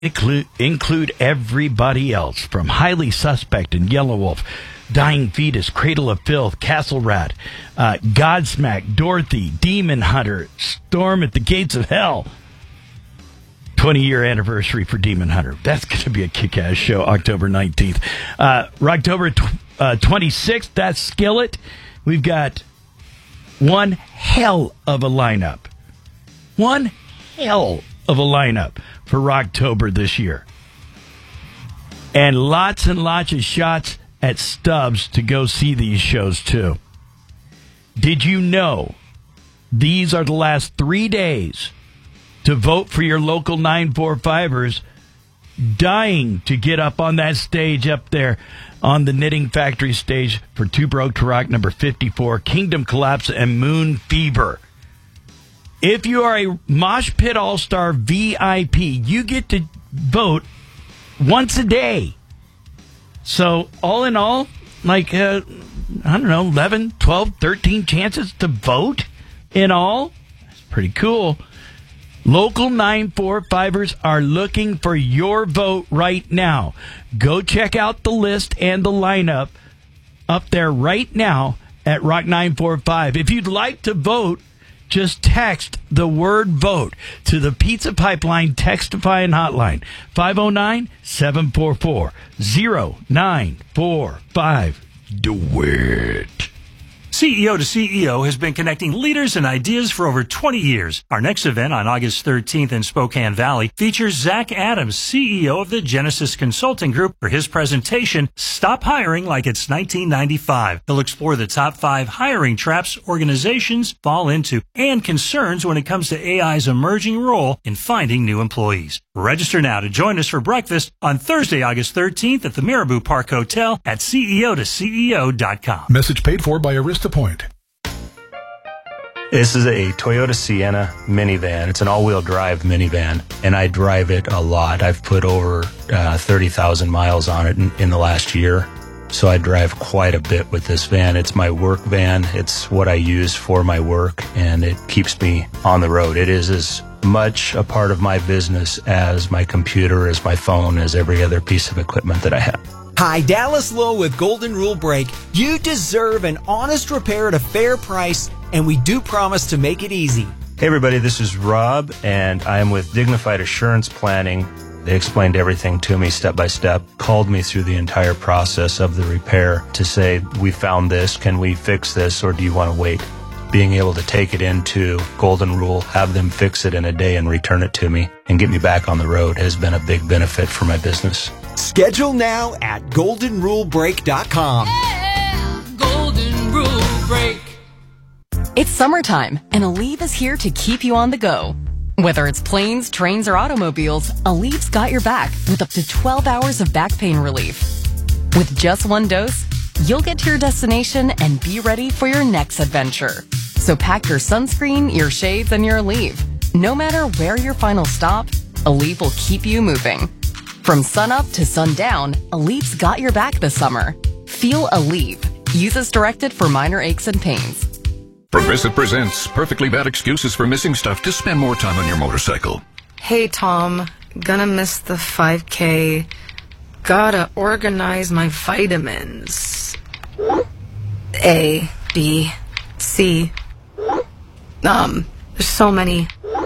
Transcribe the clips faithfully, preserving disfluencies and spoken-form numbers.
Include, include everybody else, from Highly Suspect and Yellow Wolf, Dying Fetus, Cradle of Filth, Castle Rat, uh, Godsmack, Dorothy, Demon Hunter, Storm at the Gates of Hell. twenty-year anniversary for Demon Hunter. That's going to be a kick-ass show, October nineteenth. Uh, October tw- uh, twenty-sixth, that's Skillet. We've got one hell of a lineup. One hell of a lineup for Rocktober this year. And lots and lots of shots at stubs to go see these shows, too. Did you know these are the last three days to vote for your local nine forty-fivers? Dying to get up on that stage up there on the Knitting Factory stage for Too Broke to Rock number fifty-four, Kingdom Collapse and Moon Fever. If you are a Mosh Pit All-Star V I P, you get to vote once a day. So, all in all, like, uh, I don't know, eleven, twelve, thirteen chances to vote in all. That's pretty cool. Local nine forty-fivers are looking for your vote right now. Go check out the list and the lineup up there right now at Rock nine forty-five. If you'd like to vote, just text the word vote to the Pizza Pipeline Textifying Hotline, five oh nine, seven four four, oh nine four five. Do it. C E O to C E O has been connecting leaders and ideas for over twenty years. Our next event on August thirteenth in Spokane Valley features Zach Adams, C E O of the Genesis Consulting Group, for his presentation, Stop Hiring Like It's nineteen ninety-five. He'll explore the top five hiring traps organizations fall into and concerns when it comes to A I's emerging role in finding new employees. Register now to join us for breakfast on Thursday, August thirteenth at the Marabou Park Hotel at C E O to C E O dot com. Message paid for by Arista Point. This is a Toyota Sienna minivan. It's an all-wheel drive minivan, and I drive it a lot. I've put over uh, thirty thousand miles on it in, in the last year, so I drive quite a bit with this van. It's my work van. It's what I use for my work, and it keeps me on the road. It is as much a part of my business as my computer, as my phone, as every other piece of equipment that I have. Hi, Dallas Lowe with Golden Rule Brake. You deserve an honest repair at a fair price, and we do promise to make it easy. Hey everybody, this is Rob, and I am with Dignified Assurance Planning. They explained everything to me step by step, called me through the entire process of the repair to say, we found this, can we fix this, or do you want to wait? Being able to take it into Golden Rule, have them fix it in a day and return it to me and get me back on the road has been a big benefit for my business. Schedule now at golden rule brake dot com. Yeah, Golden Rule Brake. It's summertime, and Aleve is here to keep you on the go. Whether it's planes, trains, or automobiles, Aleve's got your back with up to twelve hours of back pain relief. With just one dose, you'll get to your destination and be ready for your next adventure. So pack your sunscreen, your shades, and your Aleve. No matter where your final stop, Aleve will keep you moving. From sunup to sundown, Aleve's got your back this summer. Feel Aleve. Use as directed for minor aches and pains. Progressive presents Perfectly Bad Excuses for Missing Stuff to Spend More Time on Your Motorcycle. Hey, Tom. Gonna miss the five K. Gotta organize my vitamins. A, B, C. Um, there's so many.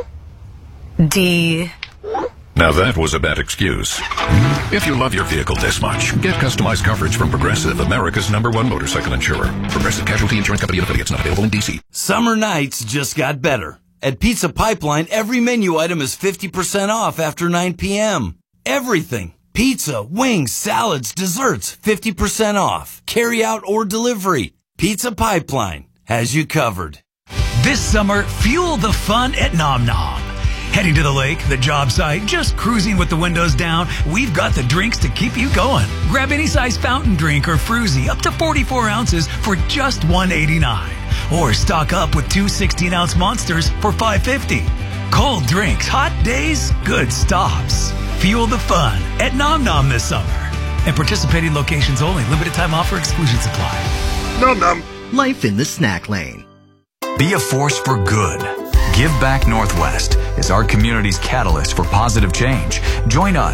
D. Now that was a bad excuse. If you love your vehicle this much, get customized coverage from Progressive, America's number one motorcycle insurer. Progressive Casualty Insurance Company and affiliates, not available in D C. Summer nights just got better. At Pizza Pipeline, every menu item is fifty percent off after nine p.m. Everything. Pizza, wings, salads, desserts, fifty percent off. Carry out or delivery. Pizza Pipeline has you covered. This summer, fuel the fun at Nom Nom. Heading to the lake, the job site, just cruising with the windows down, we've got the drinks to keep you going. Grab any size fountain drink or fruzy up to forty-four ounces for just one eighty-nine. Or stock up with two sixteen-ounce monsters for five fifty. Cold drinks, hot days, good stops. Fuel the fun at Nom Nom this summer. And participating locations only. Limited time offer, exclusions apply. Nom Nom. Life in the snack lane. Be a force for good. Give Back Northwest. is our community's catalyst for positive change. Join us